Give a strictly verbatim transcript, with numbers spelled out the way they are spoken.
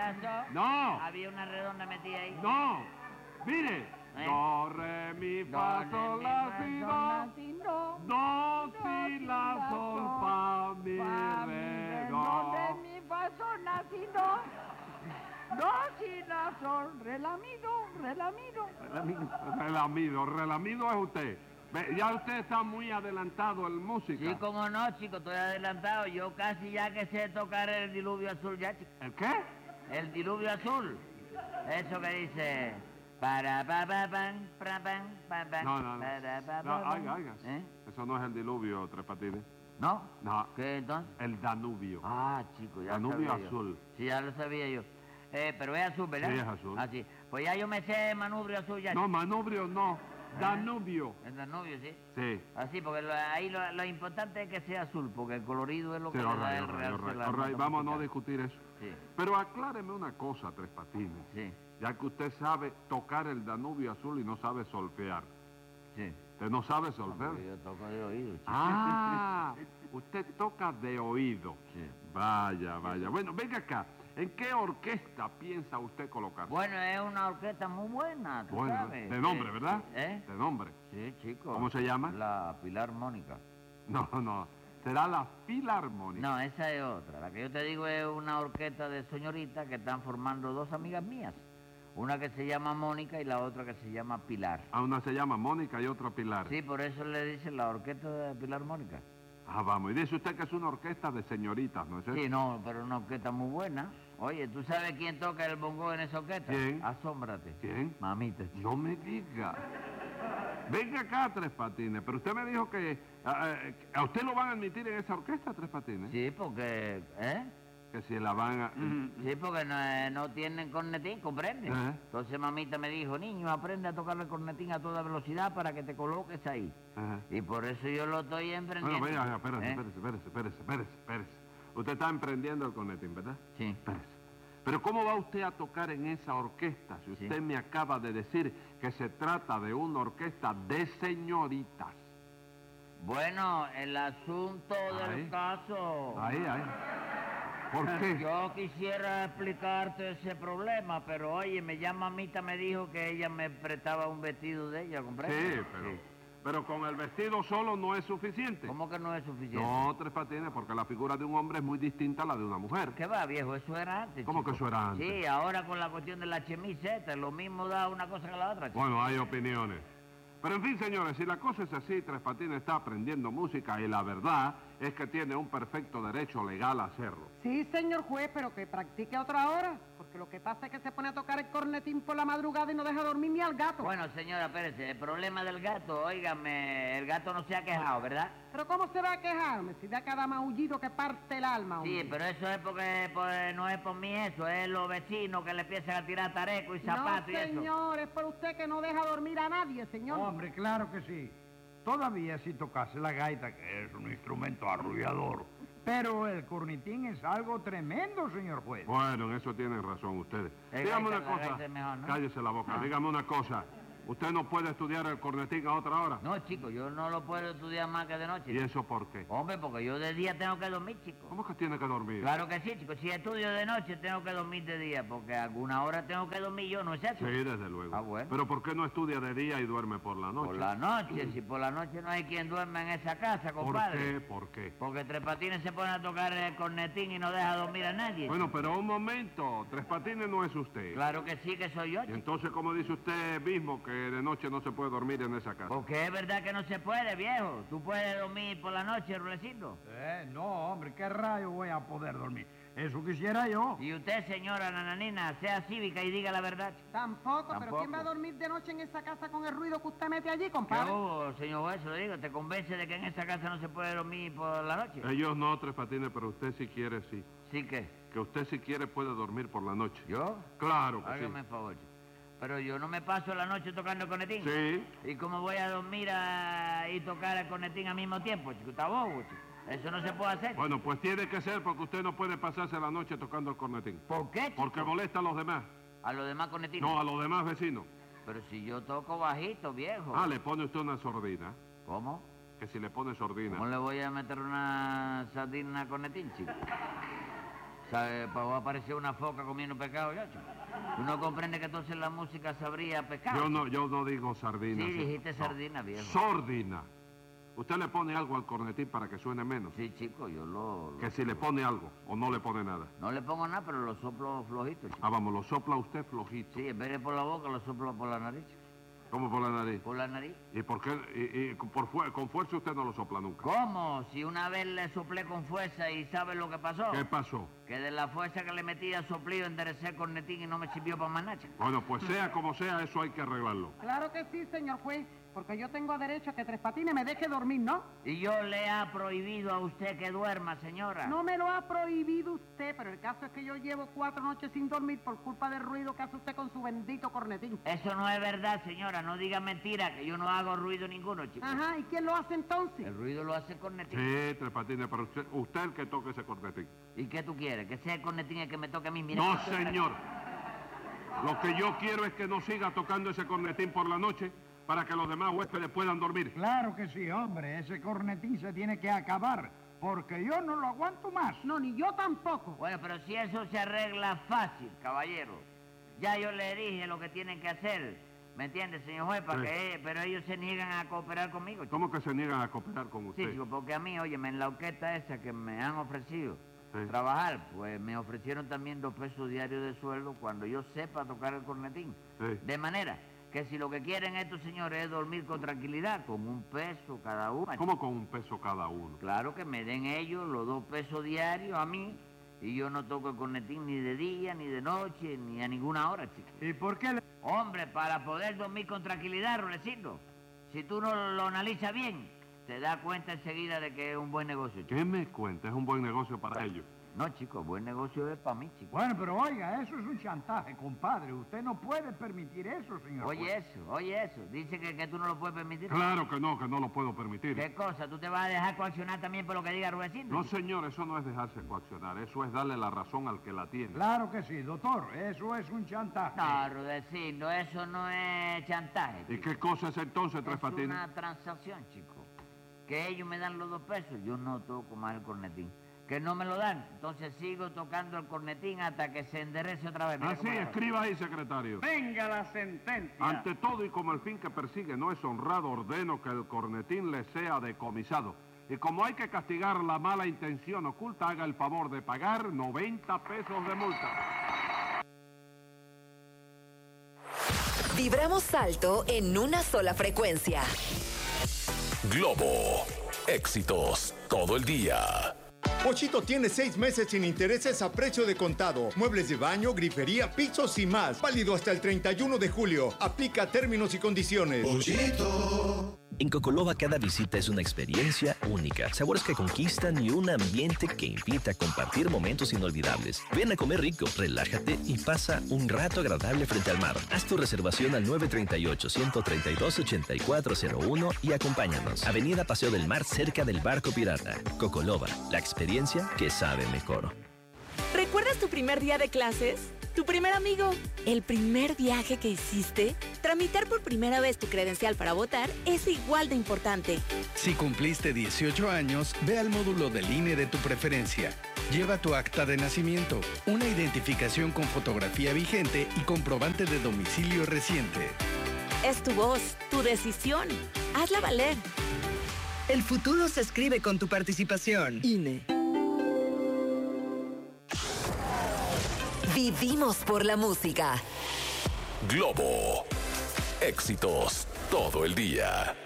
pasó? No. Había una redonda metida ahí. No. Mire. ¿Eh? Do, re, mi, fa, Do, sol, re, la, mi, si, fa, do. sol, la, si, do. Do, si, la, sol, fa, mi, Fa, mi, re, re, do. do, re, mi, fa, sol, la, si, do. Do, si, la, sol, re, la, mi, do, re, la, mi, do. Relamido, relamido, relamido es usted. Ve, ya usted está muy adelantado en música. Sí, como no, chico, estoy adelantado. Yo casi ya que sé tocar el diluvio azul ya, chico. ¿El qué? El diluvio azul. Eso que dice... Para pa pa pan, pra pan, pa pan, No, no, no. para, pa, No, pa, oiga, oiga. ¿Eh? Eso no es el diluvio, Tres Patines. ¿No? No, ¿Qué entonces? el Danubio. Ah, chico, ya Danubio sabía yo. azul. Sí, ya lo sabía yo. Eh, pero es azul, ¿verdad? Sí, es azul. Ah, sí. Pues ya yo me sé manubrio azul ya. No, manubrio no. Danubio. El Danubio, sí. Sí. Así, porque lo- ahí lo, lo importante es que sea azul, porque el colorido es lo Sí, que le all da right, el all right, real. all right, all right. Vamos a no discutir eso. Sí, Pero acláreme una cosa, Tres Patines. sí, Ya que usted sabe tocar el Danubio azul y no sabe solfear. sí. ¿Usted no sabe solfear? Porque yo toco de oído, chico. Ah, usted toca de oído. Sí. Vaya, vaya. Bueno, venga acá. ¿En qué orquesta piensa usted colocarse? Bueno, es una orquesta muy buena, tú Bueno, sabes. de nombre, Sí, ¿verdad? sí. ¿Eh? De nombre. Sí, chico. ¿Cómo se llama? La Pilar Mónica. No, no. Será la Filarmónica. No, esa es otra. La que yo te digo es una orquesta de señoritas que están formando dos amigas mías. Una que se llama Mónica y la otra que se llama Pilar. Ah, una se llama Mónica y otra Pilar. Sí, por eso le dicen la orquesta de Pilar Mónica. Ah, vamos. Y dice usted que es una orquesta de señoritas, ¿no es eso? Sí, no, pero una orquesta muy buena. Oye, ¿tú sabes quién toca el bongo en esa orquesta? ¿Quién? Asómbrate. ¿Quién? Mamita. chico. No me diga. Venga acá, Tres Patines. Pero usted me dijo que... ¿A, a usted lo van a admitir en esa orquesta, Tres Patines? Sí, porque... ¿Eh? Que si la van a... Sí, porque no, eh, no tienen cornetín, ¿comprende? Ajá. Entonces mamita me dijo, niño, aprende a tocar el cornetín a toda velocidad para que te coloques ahí. Ajá. Y por eso yo lo estoy Bueno, emprendiendo. vaya, espérese, ¿Eh? espérese, espérese, espérese, espérese, espérese. Usted está emprendiendo el cornetín, ¿verdad? Sí. Espérese. Pero ¿cómo va usted a tocar en esa orquesta si usted Sí. me acaba de decir que se trata de una orquesta de señoritas? Bueno, el asunto Ahí. del caso... Ahí, ahí. ¿Por qué? Yo quisiera explicarte ese problema, pero oye, me llama mamita, me dijo que ella me prestaba un vestido de ella, ¿comprende? Sí, pero, pero con el vestido solo no es suficiente. ¿Cómo que no es suficiente? No, Tres Patines, porque la figura de un hombre es muy distinta a la de una mujer. ¿Qué va, viejo? Eso era antes, ¿Cómo chico. que eso era antes? Sí, ahora con la cuestión de la chemiseta, lo mismo da una cosa que la otra, chico. Bueno, hay opiniones. Pero en fin, señores, si la cosa es así, Tres Patines está aprendiendo música y la verdad es que tiene un perfecto derecho legal a hacerlo. Sí, señor juez, pero que practique a otra hora, porque lo que pasa es que se pone a tocar el cornetín por la madrugada y no deja dormir ni al gato. Bueno, señora, espérese, el problema del gato, óigame, el gato no se ha quejado, ¿verdad? Pero ¿cómo se va a quejarme si da cada maullido que parte el alma, hombre? Sí, pero eso es porque pues, no es por mí eso, es los vecinos que le empiezan a tirar tareco y zapatos No, y eso. señor, es por usted que no deja dormir a nadie, señor. Hombre, claro que sí. Todavía si tocase la gaita, que es un instrumento arrullador. Pero el cornetín es algo tremendo, señor juez. Bueno, en eso tienen razón ustedes. El Dígame gaita- una la cosa. gaita es mejor, ¿no? Cállese la boca. Ah. Dígame una cosa. ¿Usted no puede estudiar el cornetín a otra hora? No, chico, yo no lo puedo estudiar más que de noche. ¿Y eso por qué? Hombre, porque yo de día tengo que dormir, chico. ¿Cómo que tiene que dormir? Claro que sí, chico. Si estudio de noche, tengo que dormir de día, porque alguna hora tengo que dormir yo, ¿no es eso? Sí, desde luego. Ah, bueno. Pero ¿por qué no estudia de día y duerme por la noche? Por la noche, si por la noche no hay quien duerma en esa casa, ¿Por compadre. qué? ¿Por qué? Porque Tres Patines se pone a tocar el cornetín y no deja dormir a nadie. Bueno, pero un momento. Tres Patines no es usted. Claro que sí que soy yo, Y chico. entonces, ¿cómo dice usted mismo que de noche no se puede dormir en esa casa? Porque es verdad que no se puede, viejo. Tú puedes dormir por la noche, Rulecito. Eh, no, hombre, ¿qué rayo voy a poder dormir? Eso quisiera yo. Y usted, señora Nananina, sea cívica y diga la verdad, chico. Tampoco, pero Tampoco. ¿quién va a dormir de noche en esa casa con el ruido que usted mete allí, ¿Qué compadre? hubo, señor juez? Se lo digo, ¿te convence de que en esa casa no se puede dormir por la noche? Ellos no, Tres Patines, pero usted si quiere, sí. ¿Sí que? Que usted si quiere puede dormir por la noche. ¿Yo? Claro que Hágame el favor, chico. Pero yo no me paso la noche tocando el cornetín. sí. Sí. ¿Y cómo voy a dormir a- y tocar el cornetín al mismo tiempo, chico? Está bobo, chico. Eso no se puede hacer. Bueno, pues tiene que ser porque usted no puede pasarse la noche tocando el cornetín. ¿Por qué, chico? Porque molesta a los demás. A los demás cornetines. No, a los demás vecinos. Pero si yo toco bajito, viejo. Ah, le pone usted una sordina. ¿Cómo? Que si le pone sordina. ¿Cómo le voy a meter una sardina a cornetín, chico? ¿Sabe? Pues va a aparecer una foca comiendo pescado, ya, chico. ¿Tú no comprendes que entonces la música sabría pescado? Yo no, yo no digo sardina. Sí, sí. dijiste No. sardina, viejo. Sordina. ¿Usted le pone algo al cornetín para que suene menos? Sí, chico, yo lo... lo- Que si le pone algo o no le pone nada. No le pongo nada, pero lo soplo flojito, chico. Ah, vamos, lo sopla usted flojito. Sí, en vez de por la boca, lo soplo por la nariz, chico. ¿Cómo por la nariz? Por la nariz. ¿Y por qué? Y, y por fu- con fuerza usted no lo sopla nunca. ¿Cómo? Si una vez le soplé con fuerza y ¿sabe lo que pasó? ¿Qué pasó? Que de la fuerza que le metía soplido enderecé el cornetín y no me sirvió para más nada, chico. Bueno, pues sea como sea, eso hay que arreglarlo. Claro que sí, señor juez, porque yo tengo derecho a que Tres Patines me deje dormir, ¿no? Y yo le ha prohibido a usted que duerma, señora. No me lo ha prohibido usted, pero el caso es que yo llevo cuatro noches sin dormir por culpa del ruido que hace usted con su bendito cornetín. Eso no es verdad, señora. No diga mentira, que yo no hago ruido ninguno, chico. Ajá, ¿y quién lo hace entonces? El ruido lo hace el cornetín. Sí, Tres Patines, pero usted, usted el que toque ese cornetín. ¿Y qué tú quieres? ¿Que sea el cornetín el que me toque a mí? Mira, No, esto es- señor. Lo que yo quiero es que no siga tocando ese cornetín por la noche para que los demás huéspedes puedan dormir. Claro que sí, hombre. Ese cornetín se tiene que acabar, porque yo no lo aguanto más. No, ni yo tampoco. Bueno, pero si eso se arregla fácil, caballero. Ya yo le dije lo que tienen que hacer. ¿Me entiende, señor juez? Para Sí. que, pero ellos se niegan a cooperar conmigo, chico. ¿Cómo que se niegan a cooperar con Sí, usted? chico, porque a mí, óyeme, en la orquesta esa que me han ofrecido Sí. trabajar, pues me ofrecieron también dos pesos diarios de sueldo cuando yo sepa tocar el cornetín. Sí. De manera que si lo que quieren estos señores es dormir con tranquilidad, con un peso cada uno. ¿Cómo con un peso cada uno? Claro que me den ellos los dos pesos diarios a mí y yo no toco el cornetín ni de día, ni de noche, ni a ninguna hora, chico. ¿Y por qué le... Hombre, para poder dormir con tranquilidad, Rulecito, si tú no lo analizas bien, te das cuenta enseguida de que es un buen negocio, chico. ¿Qué me cuenta? Es un buen negocio para ellos. No, chico, buen negocio es para mí, chico. Bueno, pero oiga, eso es un chantaje, compadre. Usted no puede permitir eso, señor Oye juez. eso, oye eso. Dice que, que tú no lo puedes permitir. Claro que no, que no lo puedo permitir. ¿Qué cosa? ¿Tú te vas a dejar coaccionar también por lo que diga Rudecindo? No, señor, eso no es dejarse coaccionar, eso es darle la razón al que la tiene. Claro que sí, doctor. Eso es un chantaje. No, Rudecindo, eso no es chantaje. ¿Y chico. qué cosa es entonces, Tres Es Patines? una transacción, chico. Que ellos me dan los dos pesos, yo no toco más el cornetín. Que no me lo dan, entonces sigo tocando el cornetín hasta que se enderece otra vez. Mira Así, cómo lo hago. escriba ahí, secretario. Venga la sentencia. Ante todo y como el fin que persigue no es honrado, ordeno que el cornetín le sea decomisado. Y como hay que castigar la mala intención oculta, haga el favor de pagar noventa pesos de multa. Vibramos alto en una sola frecuencia. Globo. Éxitos todo el día. Pochito tiene seis meses sin intereses a precio de contado. Muebles de baño, grifería, pisos y más. Válido hasta el treinta y uno de julio. Aplica términos y condiciones. En Cocoloba cada visita es una experiencia única, sabores que conquistan y un ambiente que invita a compartir momentos inolvidables. Ven a comer rico, relájate y pasa un rato agradable frente al mar. Haz tu reservación al nueve tres ocho, uno tres dos, ocho cuatro cero uno y acompáñanos. Avenida Paseo del Mar, cerca del Barco Pirata. Cocoloba, la experiencia que sabe mejor. ¿Recuerdas tu primer día de clases? ¿Tu primer amigo? ¿El primer viaje que hiciste? Tramitar por primera vez tu credencial para votar es igual de importante. Si cumpliste dieciocho años, ve al módulo del I N E de tu preferencia. Lleva tu acta de nacimiento, una identificación con fotografía vigente y comprobante de domicilio reciente. Es tu voz, tu decisión. Hazla valer. El futuro se escribe con tu participación. I N E. Vivimos por la música. Globo. Éxitos todo el día.